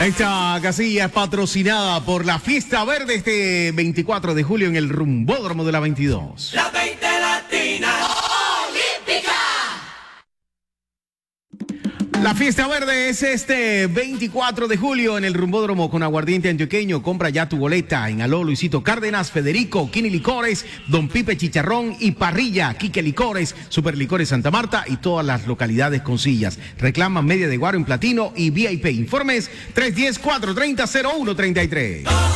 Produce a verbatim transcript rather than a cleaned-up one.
Esta casilla es patrocinada por la Fiesta Verde este veinticuatro de julio en el Rumbódromo de la veintidós. La veinte Latina Olímpica. La Fiesta Verde es este veinticuatro de julio en el Rumbódromo con aguardiente antioqueño. Compra ya tu boleta en Aló Luisito Cárdenas, Federico, Kini Licores, Don Pipe Chicharrón y Parrilla, Quique Licores, Super Licores Santa Marta y todas las localidades con sillas. Reclama media de guaro en platino y V I P. Informes tres uno cero, cuatro tres cero, cero uno tres tres.